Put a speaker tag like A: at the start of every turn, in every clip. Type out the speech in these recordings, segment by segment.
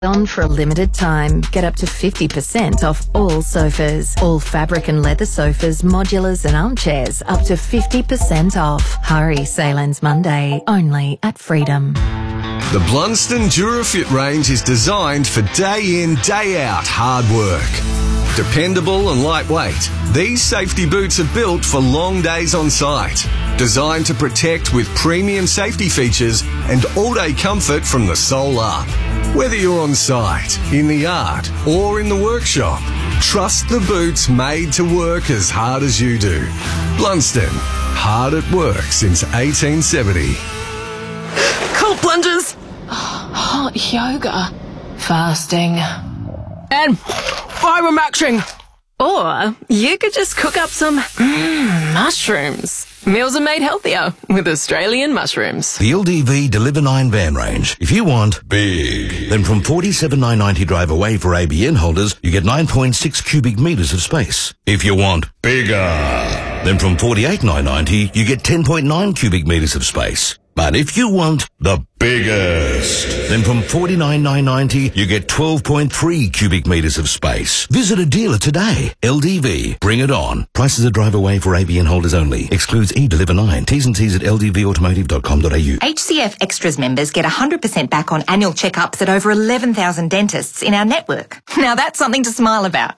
A: On for a limited time. Get up to 50% off all sofas. All fabric and leather sofas, modulars and armchairs up to 50% off. Hurry, sale ends Monday, only at Freedom.
B: The Blunston Durafit range is designed for day in, day out hard work. Dependable and lightweight, these safety boots are built for long days on site. Designed to protect with premium safety features and all-day comfort from the sole up. Whether you're on site, in the yard or in the workshop, trust the boots made to work as hard as you do. Blunston, hard at work since 1870.
C: Cold plunges, hot yoga, fasting, and fibre maxing. Or you could just cook up some mushrooms. Meals are made healthier with Australian mushrooms.
D: The LDV Deliver 9 van range. If you want big, then from $47,990 drive away for ABN holders, you get 9.6 cubic metres of space. If you want bigger, then from $48,990 you get 10.9 cubic metres of space. But if you want the biggest, then from $49,990 you get 12.3 cubic metres of space. Visit a dealer today. LDV, bring it on. Prices are drive away for ABN holders only. Excludes eDeliver 9. T's and C's at ldvautomotive.com.au.
E: HCF Extras members get 100% back on annual checkups at over 11,000 dentists in our network. Now that's something to smile about.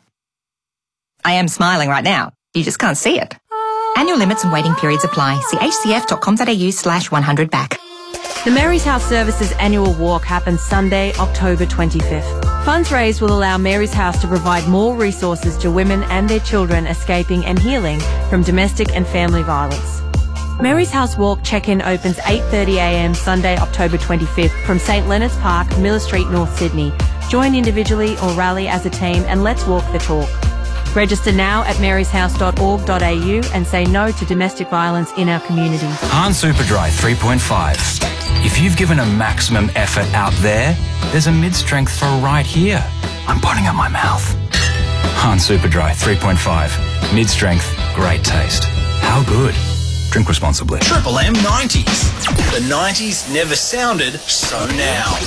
E: I am smiling right now. You just can't see it. Annual limits and waiting periods apply. See hcf.com.au/100back.
F: The Mary's House Services annual walk happens Sunday, October 25th. Funds raised will allow Mary's House to provide more resources to women and their children escaping and healing from domestic and family violence. Mary's House Walk check-in opens 8:30am Sunday, October 25th from St Leonard's Park, Miller Street, North Sydney. Join individually or rally as a team and let's walk the talk. Register now at maryshouse.org.au and say no to domestic violence in our community.
G: Hahn Superdry 3.5. If you've given a maximum effort out there, there's a mid-strength for right here. I'm putting up my mouth. Hahn Superdry 3.5. Mid-strength, great taste. How good? Drink responsibly.
H: Triple M 90s. The 90s never sounded so now.